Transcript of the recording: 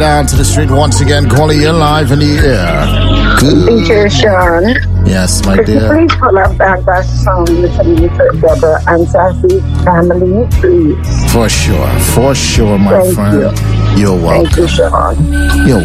it out to the street once again. Calling you live in the air. Good. Teacher Sean. Yes, my Could you dear. please pull up that song with Deborah and Sassy family, please? For sure, my Thank friend. you. You're welcome. Thank you, Sean. You're